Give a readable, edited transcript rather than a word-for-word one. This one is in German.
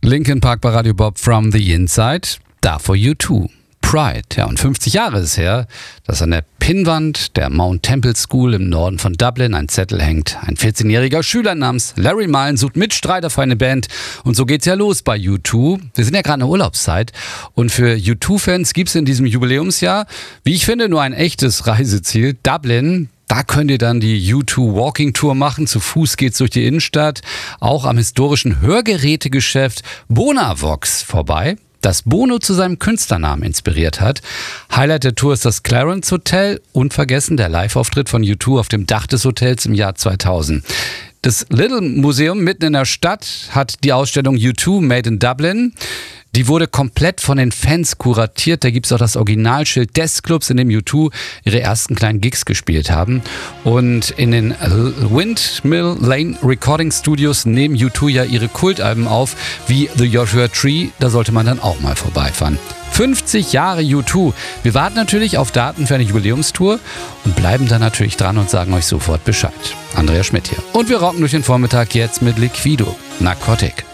Linkin Park bei Radio Bob from the Inside. Davor U2. Pride. Ja, und 50 Jahre ist her, dass an der Pinnwand der Mount Temple School im Norden von Dublin ein Zettel hängt. Ein 14-jähriger Schüler namens Larry Mullen sucht Mitstreiter für eine Band. Und so geht's ja los bei U2. Wir sind ja gerade in der Urlaubszeit. Und für U2-Fans gibt's in diesem Jubiläumsjahr, wie ich finde, nur ein echtes Reiseziel. Dublin. Da könnt ihr dann die U2 Walking Tour machen. Zu Fuß geht's durch die Innenstadt. Auch am historischen Hörgerätegeschäft Bonavox vorbei, das Bono zu seinem Künstlernamen inspiriert hat. Highlight der Tour ist das Clarence Hotel. Unvergessen der Live-Auftritt von U2 auf dem Dach des Hotels im Jahr 2000. Das Little Museum mitten in der Stadt hat die Ausstellung U2 Made in Dublin. Die wurde komplett von den Fans kuratiert. Da gibt es auch das Originalschild des Clubs, in dem U2 ihre ersten kleinen Gigs gespielt haben. Und in den Windmill Lane Recording Studios nehmen U2 ja ihre Kultalben auf, wie The Joshua Tree. Da sollte man dann auch mal vorbeifahren. 50 Jahre U2. Wir warten natürlich auf Daten für eine Jubiläumstour und bleiben dann natürlich dran und sagen euch sofort Bescheid. Andreas Schmidt hier. Und wir rocken durch den Vormittag jetzt mit Liquido. Narcotic.